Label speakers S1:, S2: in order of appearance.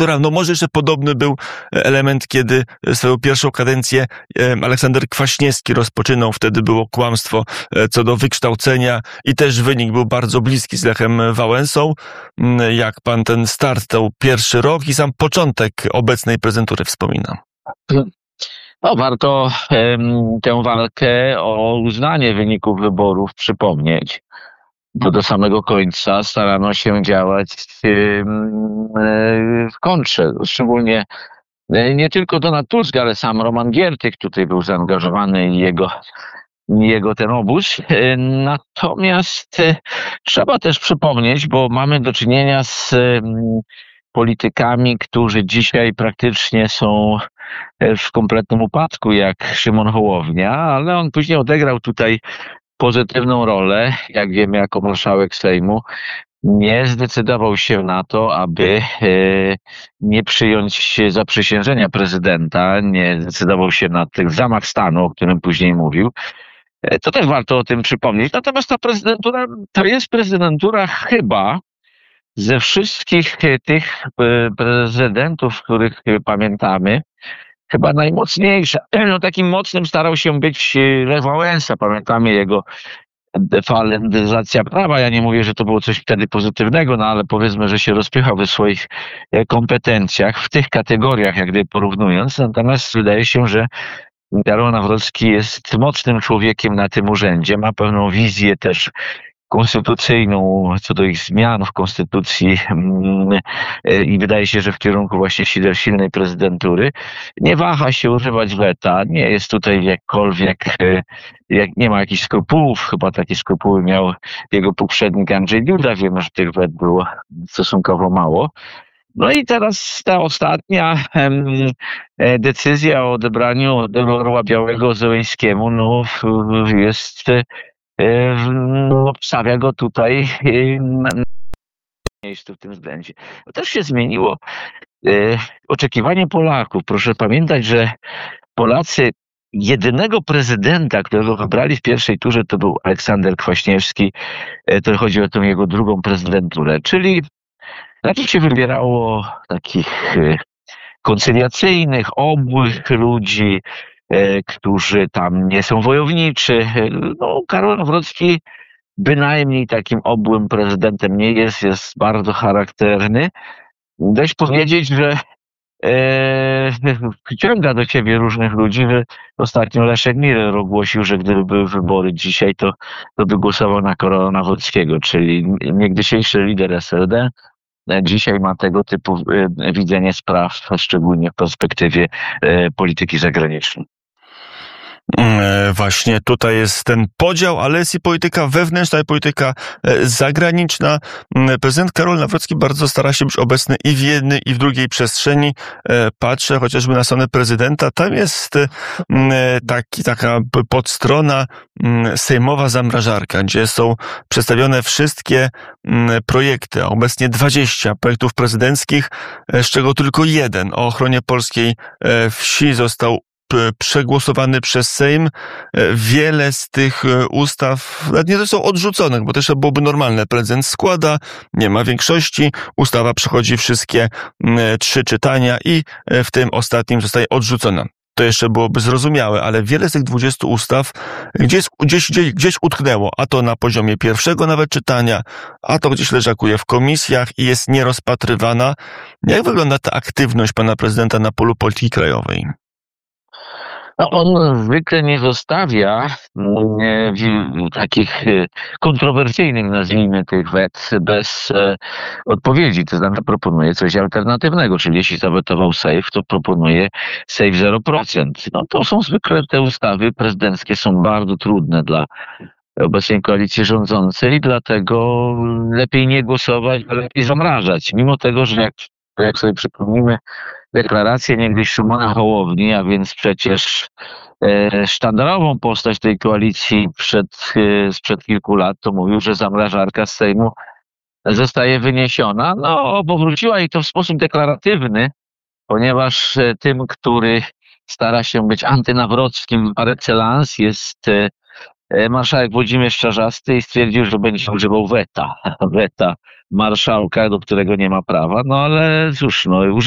S1: prezydentura. No może jeszcze podobny był element, kiedy swoją pierwszą kadencję Aleksander Kwaśniewski rozpoczynał. Wtedy było kłamstwo co do wykształcenia i też wynik był bardzo bliski z Lechem Wałęsą. Jak pan ten start, ten pierwszy rok i sam początek obecnej prezydentury wspomina?
S2: No, warto tę walkę o uznanie wyników wyborów przypomnieć, bo do samego końca starano się działać w kontrze. Szczególnie nie tylko Donald Tusk, ale sam Roman Giertych tutaj był zaangażowany i jego ten obóz. Natomiast trzeba też przypomnieć, bo mamy do czynienia z politykami, którzy dzisiaj praktycznie są w kompletnym upadku, jak Szymon Hołownia, ale on później odegrał tutaj pozytywną rolę, jak wiemy, jako marszałek Sejmu. Nie zdecydował się na to, aby nie przyjąć zaprzysiężenia prezydenta, nie zdecydował się na ten zamach stanu, o którym później mówił. To też warto o tym przypomnieć. Natomiast ta prezydentura to jest prezydentura chyba ze wszystkich tych prezydentów, których pamiętamy, chyba najmocniejsza. No, takim mocnym starał się być Lech Wałęsa. Pamiętamy jego defalendryzacja prawa. Ja nie mówię, że to było coś wtedy pozytywnego, no ale powiedzmy, że się rozpychał we swoich kompetencjach w tych kategoriach, jak gdyby porównując. Natomiast wydaje się, że Karol Nawrocki jest mocnym człowiekiem na tym urzędzie. Ma pewną wizję też konstytucyjną, co do ich zmian w konstytucji i wydaje się, że w kierunku właśnie silnej prezydentury. Nie waha się używać weta, nie jest tutaj nie ma jakichś skrupułów, chyba takie skrupuły miał jego poprzednik Andrzej Duda, wiemy, że tych wet było stosunkowo mało. No i teraz ta ostatnia decyzja o odebraniu Orła Białego Zełenskiemu, no jest stawia go tutaj na miejscu w tym względzie. To też się zmieniło oczekiwanie Polaków. Proszę pamiętać, że Polacy jedynego prezydenta, którego wybrali w pierwszej turze, to był Aleksander Kwaśniewski. To chodzi o tę jego drugą prezydenturę. Czyli raczej się wybierało takich koncyliacyjnych, obłych ludzi, którzy tam nie są wojowniczy. No, Karol Nawrocki bynajmniej takim obłym prezydentem nie jest, jest bardzo charakterny. Dość powiedzieć, że wciąga do siebie różnych ludzi. Ostatnio Leszek Miller ogłosił, że gdyby były wybory dzisiaj, to by głosował na Karola Nawrockiego, czyli niegdysiejszy lider SLD. Dzisiaj ma tego typu widzenie spraw, szczególnie w perspektywie polityki zagranicznej.
S1: Właśnie tutaj jest ten podział, ale jest i polityka wewnętrzna, i polityka zagraniczna. Prezydent Karol Nawrocki bardzo stara się być obecny i w jednej, i w drugiej przestrzeni. Patrzę chociażby na stronę prezydenta. Tam jest taka podstrona sejmowa zamrażarka, gdzie są przedstawione wszystkie projekty. Obecnie 20 projektów prezydenckich, z czego tylko jeden o ochronie polskiej wsi został przegłosowany przez Sejm. Wiele z tych ustaw nawet nie są odrzuconych, bo też byłoby normalne. Prezydent składa, nie ma większości, ustawa przechodzi wszystkie 3 czytania i w tym ostatnim zostaje odrzucona. To jeszcze byłoby zrozumiałe, ale wiele z tych 20 ustaw gdzieś utknęło, a to na poziomie pierwszego nawet czytania, a to gdzieś leżakuje w komisjach i jest nierozpatrywana. Jak wygląda ta aktywność pana prezydenta na polu polityki krajowej?
S2: No, on zwykle nie zostawia takich kontrowersyjnych, nazwijmy, tych wet bez odpowiedzi. To znaczy proponuje coś alternatywnego, czyli jeśli zawetował Sejm, to proponuje Sejm 0%. No to są zwykle te ustawy prezydenckie, są bardzo trudne dla obecnej koalicji rządzącej, dlatego lepiej nie głosować, lepiej zamrażać. Mimo tego, że jak sobie przypomnimy deklarację niegdyś Szymona Hołowni, a więc przecież sztandarową postać tej koalicji sprzed kilku lat, to mówił, że zamrażarka z Sejmu zostaje wyniesiona. No, powróciła i to w sposób deklaratywny, ponieważ tym, który stara się być antynawrockim par excellence, jest marszałek Włodzimierz Czarzasty i stwierdził, że będzie używał weta marszałka, do którego nie ma prawa. No ale cóż,